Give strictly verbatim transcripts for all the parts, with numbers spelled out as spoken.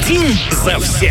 Один за всех.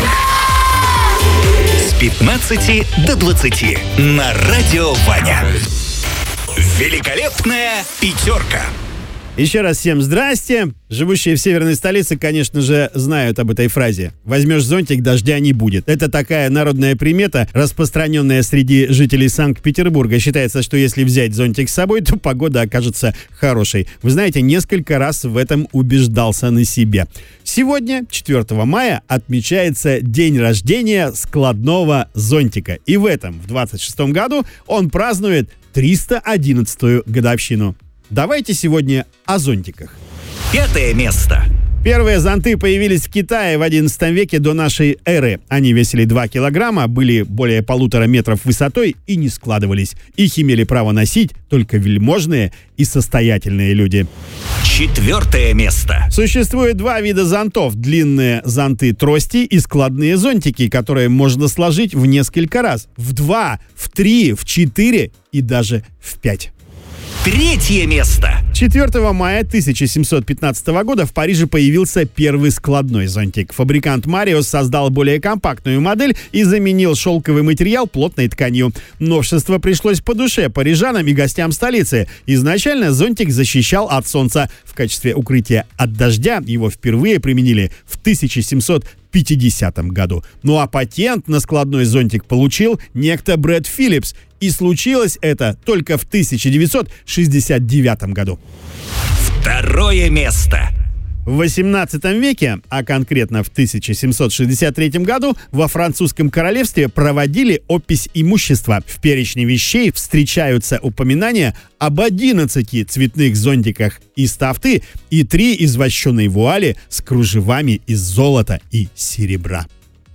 С пятнадцати до двадцати на Радио Ваня. Великолепная пятерка. Еще раз всем здрасте. Живущие в северной столице, конечно же, знают об этой фразе. Возьмешь зонтик, дождя не будет. Это такая народная примета, распространенная среди жителей Санкт-Петербурга. Считается, что если взять зонтик с собой, то погода окажется хорошей. Вы знаете, несколько раз в этом убеждался на себе. Сегодня, четвёртого мая, отмечается день рождения складного зонтика. И в этом, в двадцать шестом году, он празднует триста одиннадцатую годовщину. Давайте сегодня о зонтиках. Пятое место. Первые зонты появились в Китае в одиннадцатом веке до нашей эры. Они весили два килограмма, были более полутора метров высотой и не складывались. Их имели право носить только вельможные и состоятельные люди. Четвертое место. Существует два вида зонтов. Длинные зонты-трости и складные зонтики, которые можно сложить в несколько раз. В два, в три, в четыре и даже в пять. Третье место. четвёртого мая тысяча семьсот пятнадцатого года в Париже появился первый складной зонтик. Фабрикант Мариос создал более компактную модель и заменил шелковый материал плотной тканью. Новшество пришлось по душе парижанам и гостям столицы. Изначально зонтик защищал от солнца. В качестве укрытия от дождя его впервые применили в тысяча семьсот пятидесятом году. Ну а патент на складной зонтик получил некто Брэд Филлипс. И случилось это только в тысяча девятьсот шестьдесят девятом году. Второе место. В восемнадцатом веке, а конкретно в тысяча семьсот шестьдесят третьем году, во французском королевстве проводили опись имущества. В перечне вещей встречаются упоминания об одиннадцати цветных зонтиках из тафты и три из вощеной вуали с кружевами из золота и серебра.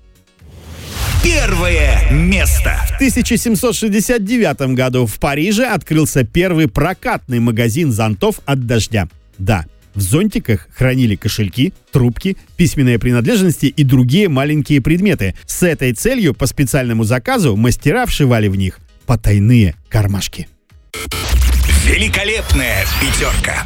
Первое место. В тысяча семьсот шестьдесят девятом году в Париже открылся первый прокатный магазин зонтов от дождя. Да, в зонтиках хранили кошельки, трубки, письменные принадлежности и другие маленькие предметы. С этой целью по специальному заказу мастера вшивали в них потайные кармашки. Великолепная пятерка.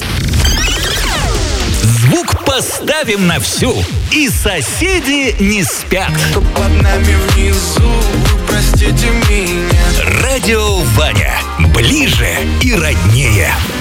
Звук поставим на всю, и соседи не спят. Кто под нами внизу, вы простите меня. Радио Ваня. Ближе и роднее.